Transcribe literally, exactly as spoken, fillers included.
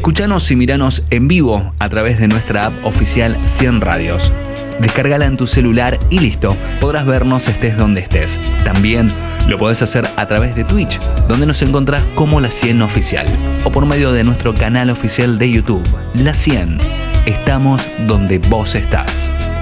Escuchanos y miranos en vivo a través de nuestra app oficial cien Radios. Descárgala en tu celular y listo, podrás vernos estés donde estés. También lo podés hacer a través de Twitch, donde nos encontrás como La cien Oficial, o por medio de nuestro canal oficial de YouTube, La cien. Estamos donde vos estás.